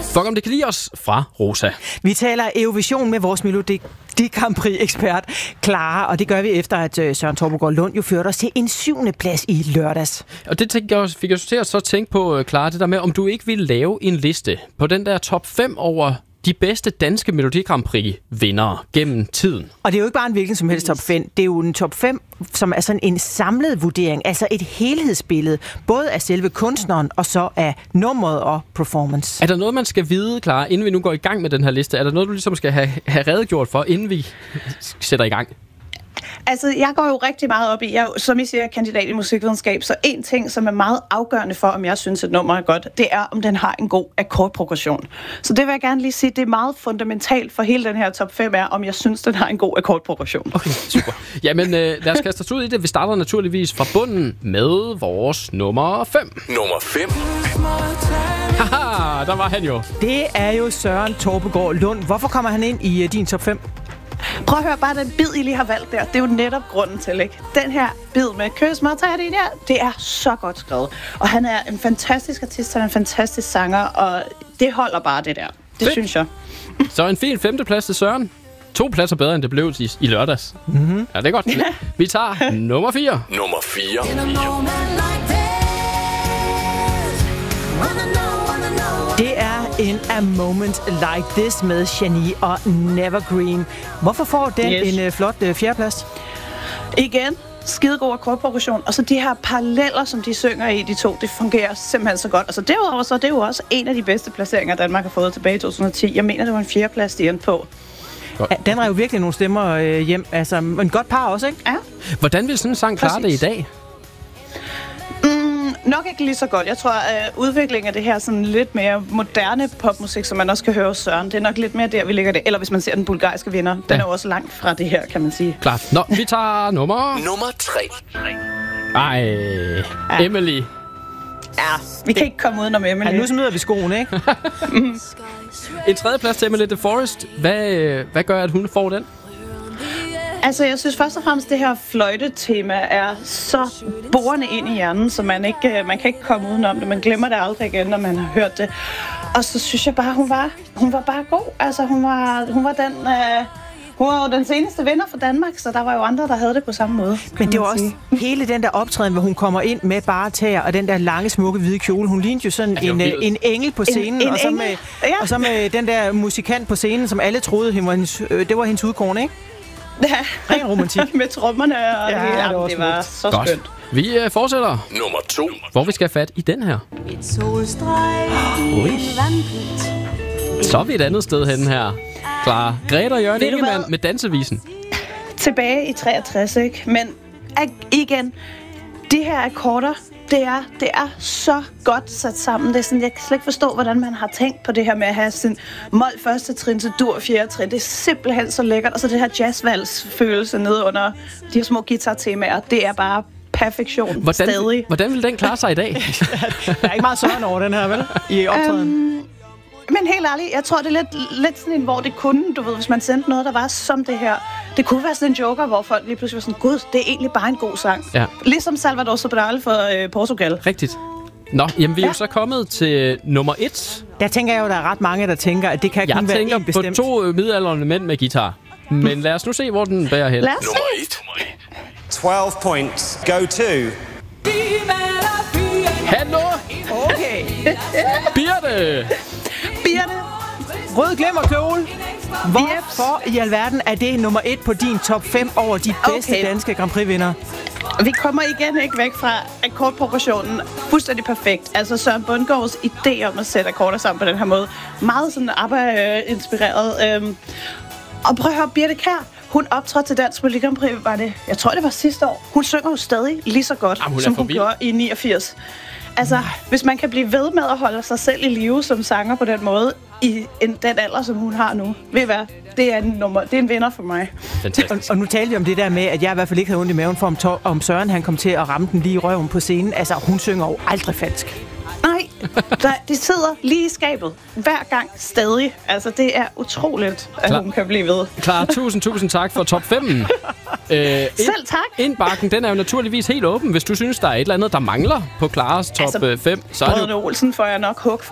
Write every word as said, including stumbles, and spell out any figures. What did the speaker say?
Fuck om det kan lide os fra Rosa. Vi taler Eurovision med vores Melodi Grand Prix-ekspert Clara, og det gør vi efter, at Søren Torpegaard Lund jo førte os til en syvende plads i lørdags. Og det tænkte jeg, fik jeg til at så tænke på, Clara, det der med, om du ikke ville lave en liste på den der top fem over de bedste danske Melodi Grand Prix-vindere gennem tiden. Og det er jo ikke bare en hvilken som helst top fem. Det er jo en top fem, som er sådan en samlet vurdering, altså et helhedsbillede, både af selve kunstneren og så af nummeret og performance. Er der noget, man skal vide, Clara, inden vi nu går i gang med den her liste? Er der noget, du ligesom skal have, have redegjort for, inden vi sætter i gang? Altså, jeg går jo rigtig meget op i, jeg er, som I siger, kandidat i musikvidenskab, så en ting, som er meget afgørende for, om jeg synes, et nummer er godt, det er, om den har en god akkordprogression. Så det vil jeg gerne lige sige, det er meget fundamentalt for hele den her top fem er, om jeg synes, den har en god akkordprogression. Okay, super. Jamen, øh, lad os kaste os ud i det. Vi starter naturligvis fra bunden med vores nummer fem. Nummer fem. Haha, der var han jo. Det er jo Søren Torpegaard Lund. Hvorfor kommer han ind i uh, din top fem? Prøv at høre bare den bid, I lige har valgt der. Det er jo netop grunden til, ikke? Den her bid med kys mig, tag det der. Det er så godt skrevet. Og han er en fantastisk artist, han er en fantastisk sanger, og det holder bare det der. Det Fedt. Synes jeg. Så en fin femteplads til Søren. To pladser bedre, end det blev i, i lørdags. Mm-hmm. Ja, det er godt. Vi tager nummer fire. Nummer fire. Det er en A Moment Like This med Shani og Nevergreen. Hvorfor får den Yes. en uh, flot uh, fjerdeplads? Igen, skidegod akkordprogression, og så de her paralleller, som de synger i, de to, det fungerer simpelthen så godt. Og så derudover, så er det jo også en af de bedste placeringer, Danmark har fået tilbage i to tusind og ti. Jeg mener, det var en fjerdeplads, de endte på. Ja, den rev jo virkelig nogle stemmer øh, hjem. Altså, en godt par også, ikke? Ja. Hvordan vil sådan en sang klare det i dag? Mm, nok ikke lige så godt. Jeg tror, at udviklingen af det her sådan lidt mere moderne popmusik, som man også kan høre hos Søren, det er nok lidt mere der, vi ligger det. Eller hvis man ser den bulgarske vinder, den Ja. er jo også langt fra det her, kan man sige. Klart. Nå, vi tager nummer... Nummer tre. Ej, Ja. Emily. Ja, vi kan ikke komme udenom Emily. Ja, nu smider vi skoen, ikke? En tredje plads til Emily The Forest. Hvad, hvad gør, at hun får den? Altså, jeg synes først og fremmest, det her fløjtetema er så borende ind i hjernen, så man, ikke, man kan ikke komme udenom det. Man glemmer det aldrig igen, når man har hørt det. Og så synes jeg bare, hun var, hun var bare god. Altså, hun var, hun var den... Øh, Hun var jo den seneste vinder for Danmark, så der var jo andre, der havde det på samme måde. Men det var også hele den der optræden, hvor hun kommer ind med bare tæer og den der lange, smukke, hvide kjole. Hun lignede jo sådan en, vildt. en engel på scenen, En- en og, så engel, med, ja. og så med den der musikant på scenen, som alle troede, hun var hendes, øh, det var hendes udkårne, ikke? Ja. Ren romantik. Med trommerne og Ja, det, hele. det var Jamen, også det var smukt. så Godt. skønt. Vi øh, fortsætter, Nummer to. hvor vi skal have fat i den her. Et solstreg i Ui. en vandpyt. Så er vi et andet sted henne her. Klar. Greta og Jørgen Ved du Ingemann hvad? med dansevisen. Tilbage i treogtres, ikke? Men ag- igen, de her akkorder, det er, det er så godt sat sammen. Det er sådan, jeg kan slet ikke forstå, hvordan man har tænkt på det her med at have sin mol første trin til dur fjerde trin. Det er simpelthen så lækkert. Og så det her jazzvals-følelse nede under de her små guitar-temaer. Det er bare perfektion. Hvordan, Stadig. hvordan vil den klare sig i dag? Der er ikke meget Søren over den her, vel? I optræden. Øhm, men helt ærligt, jeg tror, det er lidt, lidt sådan en, hvor det kunne, du ved, hvis man sendte noget, der var som det her. Det kunne være sådan en joker, hvor folk lige pludselig var sådan, gud, det er egentlig bare en god sang. Ja. Ligesom Salvador Sobral for øh, Portugal. Rigtigt. Nå, jamen vi er jo Ja. så kommet til nummer et. Der tænker jeg jo, der er ret mange, der tænker, at det kan Jeg kun være tænker en på bestemt. to øh, midaldrende mænd med guitar. Men lad os nu se, hvor den bærer hen. Lad os Nummer se. et. twelve points go to Hallo, Okay. Birte! Birte. Rød glimmerkjole. Hvorfor i alverden er det nummer et på din top fem over de bedste Okay. danske Grand Prix-vindere? Vi kommer igen ikke væk fra akkordprogressionen. Fuldstændig perfekt. Altså Søren Bundgaards idé om at sætte akkorder sammen på den her måde. Meget sådan ABBA-inspireret. Øhm. Og prøv at høre, Birte Kjær, hun optrådte til Dansk Melodi Grand Prix, var det, jeg tror det var sidste år. Hun synger jo stadig lige så godt, Jamen, hun er som for hun vild. gjorde i niogfirs. Altså, hvis man kan blive ved med at holde sig selv i live som sanger på den måde, i en, den alder, som hun har nu, ved I hvad? Det er en, nummer, det er en vinder for mig. Fantastisk. Og, og nu talte vi om det der med, at jeg i hvert fald ikke havde ondt i maven for, om, to- om Søren han kom til at ramme den lige i røven på scenen. Altså, hun synger jo aldrig falsk. Nej, der, de sidder lige i skabet. Hver gang stadig. Altså, det er utroligt, at Klar. hun kan blive ved. Klar, tusind, tusind tak for top fem. Øh, Selv tak. Indbakken, den er jo naturligvis helt åben. Hvis du synes, der er et eller andet, der mangler på Klares top Altså, altså, fem, så er det jo Brødrene Olsen får jeg nok hug for